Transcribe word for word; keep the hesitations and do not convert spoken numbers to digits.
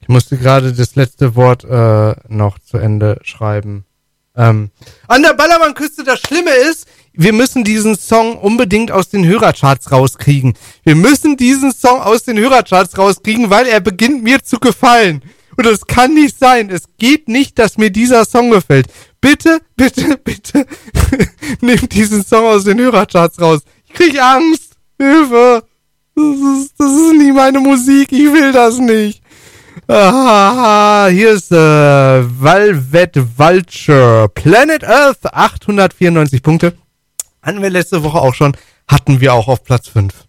Ich musste gerade das letzte Wort äh, noch zu Ende schreiben. Ähm, an der Ballermann-Küste, das Schlimme ist, wir müssen diesen Song unbedingt aus den Hörercharts rauskriegen. Wir müssen diesen Song aus den Hörercharts rauskriegen, weil er beginnt mir zu gefallen. Und das kann nicht sein. Es geht nicht, dass mir dieser Song gefällt. Bitte, bitte, bitte, nehmt diesen Song aus den Hörercharts raus. Ich krieg Angst. Hilfe. Das ist, das ist nie meine Musik. Ich will das nicht. Ah, hier ist äh, Velvet Vulture. Planet Earth, achthundertvierundneunzig Punkte. Hatten wir letzte Woche auch schon. Hatten wir auch auf Platz fünf.